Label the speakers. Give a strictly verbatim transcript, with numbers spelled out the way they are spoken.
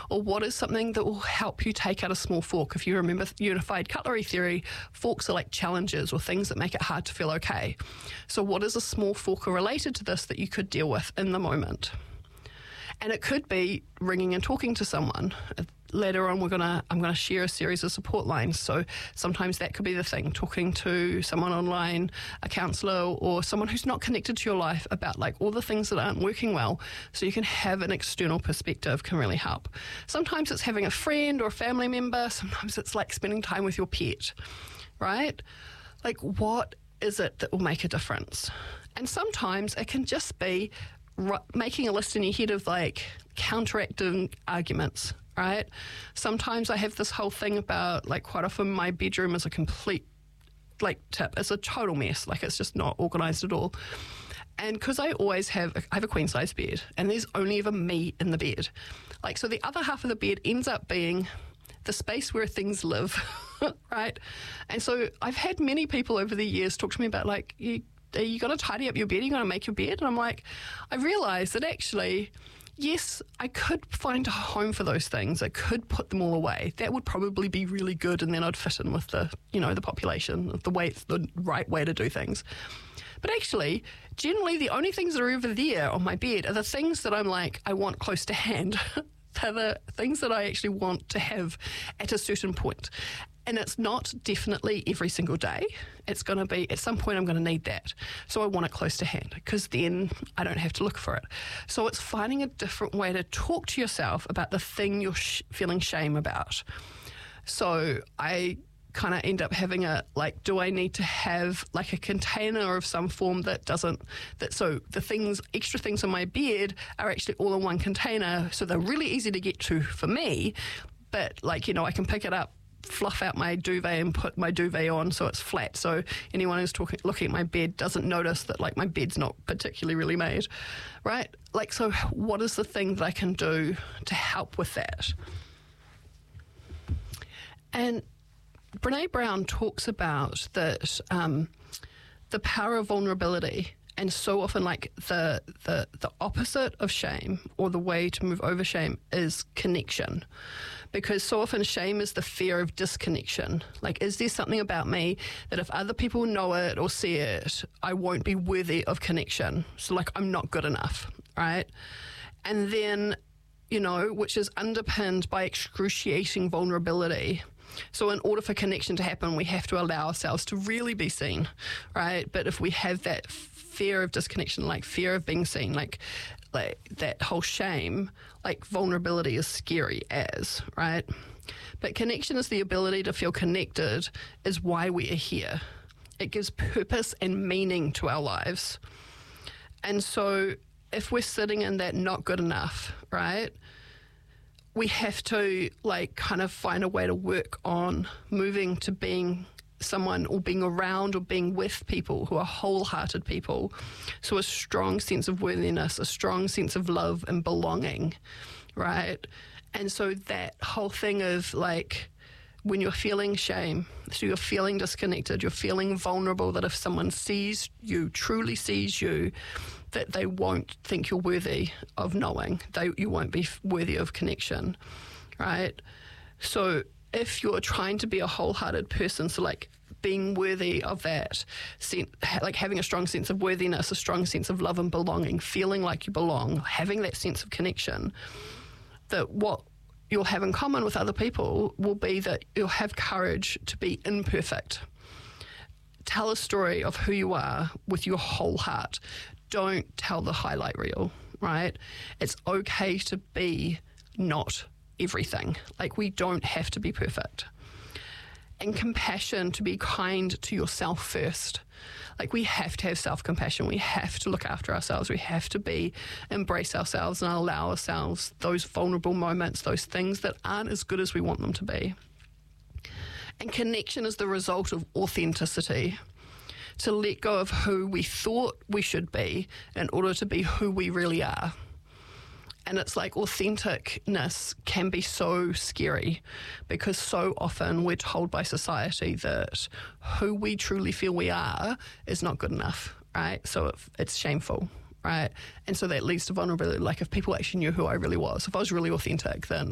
Speaker 1: Or what is something that will help you take out a small fork? If you remember unified cutlery theory, forks are like challenges or things that make it hard to feel okay. So what is a small fork related to this that you could deal with in the moment? And it could be ringing and talking to someone. Later on, we're gonna I'm gonna share a series of support lines. So sometimes that could be the thing, talking to someone online, a counsellor, or someone who's not connected to your life about like all the things that aren't working well, so you can have an external perspective can really help. Sometimes it's having a friend or a family member. Sometimes it's like spending time with your pet, right? Like, what is it that will make a difference? And sometimes it can just be r- making a list in your head of like counteracting arguments, right? Sometimes I have this whole thing about like quite often my bedroom is a complete like tip. It's a total mess. Like it's just not organised at all. And because I always have, I have a queen size bed and there's only ever me in the bed. Like, so the other half of the bed ends up being the space where things live, right? And so I've had many people over the years talk to me about like, you, are you going to tidy up your bed? Are you going to make your bed? And I'm like, I realise that actually, yes, I could find a home for those things. I could put them all away. That would probably be really good, and then I'd fit in with the, you know, the population, the way, the right way to do things. But actually, generally, the only things that are over there on my bed are the things that I'm like, I want close to hand. They're the things that I actually want to have at a certain point. And it's not definitely every single day. It's going to be, at some point I'm going to need that. So I want it close to hand because then I don't have to look for it. So it's finding a different way to talk to yourself about the thing you're sh- feeling shame about. So I kind of end up having a, like, do I need to have like a container of some form that doesn't, that so the things, extra things on my bed are actually all in one container. So they're really easy to get to for me, but like, you know, I can pick it up, fluff out my duvet and put my duvet on so it's flat, so anyone who's talking, looking at my bed doesn't notice that like my bed's not particularly really made, right? Like, so what is the thing that I can do to help with that? And Brene Brown talks about that um, the power of vulnerability. And so often, like, the, the the opposite of shame, or the way to move over shame, is connection. Because so often shame is the fear of disconnection. Like, is there something about me that if other people know it or see it, I won't be worthy of connection? So, like, I'm not good enough, right? And then, you know, which is underpinned by excruciating vulnerability. So in order for connection to happen, we have to allow ourselves to really be seen, right? But if we have that fear of disconnection, like fear of being seen, like like that whole shame, like vulnerability is scary as, right? But connection is the ability to feel connected, is why we are here. It gives purpose and meaning to our lives. And so if we're sitting in that not good enough, right, we have to like kind of find a way to work on moving to being someone, or being around or being with people who are wholehearted people. So a strong sense of worthiness, a strong sense of love and belonging, right? And so that whole thing of like, when you're feeling shame, so you're feeling disconnected, you're feeling vulnerable, that if someone sees you, truly sees you, that they won't think you're worthy of knowing, they you won't be worthy of connection, right? So if you're trying to be a wholehearted person, so like being worthy of that, like having a strong sense of worthiness, a strong sense of love and belonging, feeling like you belong, having that sense of connection, that what you'll have in common with other people will be that you'll have courage to be imperfect. Tell a story of who you are with your whole heart. Don't tell the highlight reel, right? It's okay to be not everything. Like, we don't have to be perfect. And compassion, to be kind to yourself first. Like, we have to have self-compassion. We have to look after ourselves. We have to be, embrace ourselves and allow ourselves those vulnerable moments, those things that aren't as good as we want them to be. And connection is the result of authenticity. To let go of who we thought we should be in order to be who we really are. And it's like authenticness can be so scary, because so often we're told by society that who we truly feel we are is not good enough, right? So it, it's shameful, right? And so that leads to vulnerability. Like, if people actually knew who I really was, if I was really authentic, then